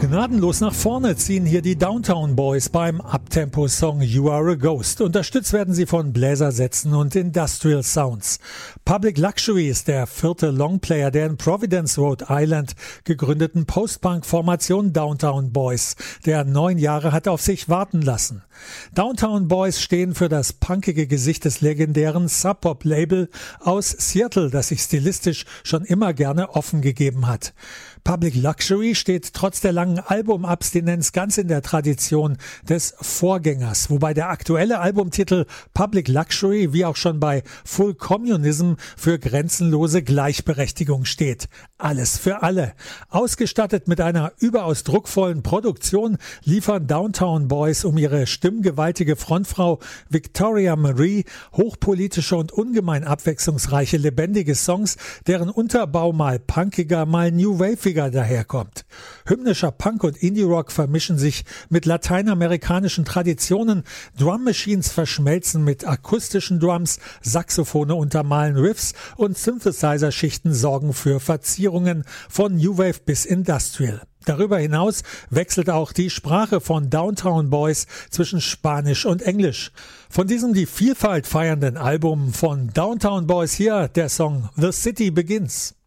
Gnadenlos nach vorne ziehen hier die Downtown Boys beim Uptempo-Song You Are a Ghost. Unterstützt werden sie von Bläsersätzen und Industrial Sounds. Public Luxury ist der vierte Longplayer der in Providence, Rhode Island gegründeten Post-Punk-Formation Downtown Boys, der 9 Jahre hat auf sich warten lassen. Downtown Boys stehen für das punkige Gesicht des legendären Sub-Pop-Label aus Seattle, das sich stilistisch schon immer gerne offen gegeben hat. Public Luxury steht trotz der langen Albumabstinenz ganz in der Tradition des Vorgängers, wobei der aktuelle Albumtitel Public Luxury wie auch schon bei Full Communism für grenzenlose Gleichberechtigung steht. Alles für alle. Ausgestattet mit einer überaus druckvollen Produktion liefern Downtown Boys um ihre stimmgewaltige Frontfrau Victoria Marie hochpolitische und ungemein abwechslungsreiche lebendige Songs, deren Unterbau mal punkiger, mal new waviger daherkommt. Hymnischer Punk und Indie-Rock vermischen sich mit lateinamerikanischen Traditionen, Drum Machines verschmelzen mit akustischen Drums, Saxophone untermalen Riffs und Synthesizer-Schichten sorgen für Verzierungen von New Wave bis Industrial. Darüber hinaus wechselt auch die Sprache von Downtown Boys zwischen Spanisch und Englisch. Von diesem die Vielfalt feiernden Album von Downtown Boys hier der Song The City Begins.